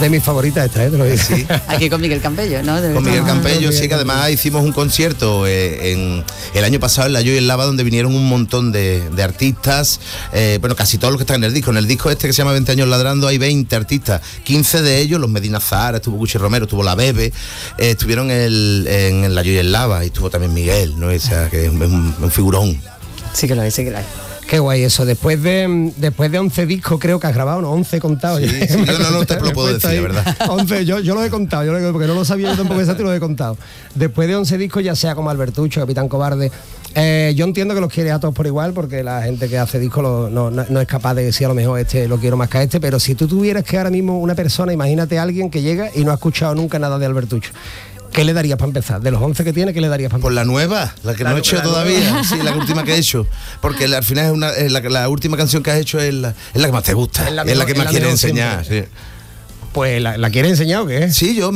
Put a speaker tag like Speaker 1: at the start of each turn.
Speaker 1: de mis favoritas esta, te lo digo.
Speaker 2: Sí.
Speaker 3: Aquí con Miguel Campello, ¿no?
Speaker 2: Con Miguel Campello,
Speaker 1: Miguel
Speaker 2: sí, que además hicimos un concierto en el año pasado en La Yo y el Lava, donde vinieron un montón de artistas, bueno, casi todos los que están en el disco. En el disco este que se llama 20 años ladrando hay 20 artistas, 15 de ellos, los Medina Zahara, estuvo Cuchi Romero, estuvo La Bebe, estuvieron en La Yo y el Lava, y estuvo también Miguel, ¿no? O sea, que es un figurón.
Speaker 3: Sí que lo es, sí que lo es.
Speaker 1: Qué guay eso, después de 11 discos creo que has grabado, ¿no? 11 contados.
Speaker 2: Sí, sí, yo no te lo puedo decir, de verdad.
Speaker 1: 11, yo los he contado, porque no lo sabía yo tampoco exacto y los he contado. Después de 11 discos, ya sea como Albertucho, Capitán Cobarde, yo entiendo que los quieres a todos por igual, porque la gente que hace discos no es capaz de decir a lo mejor este lo quiero más que a este, pero si tú tuvieras que ahora mismo una persona, imagínate a alguien que llega y no ha escuchado nunca nada de Albertucho, ¿qué le darías para empezar? De los 11 que tiene, ¿qué le darías para empezar?
Speaker 2: Por la nueva, la que no he hecho todavía, sí, la última que he hecho, porque al final la última canción que has hecho es la que más te gusta, es la que más quieres enseñar. Sí.
Speaker 1: Pues la quiere enseñar, ¿o qué?
Speaker 2: Sí, yo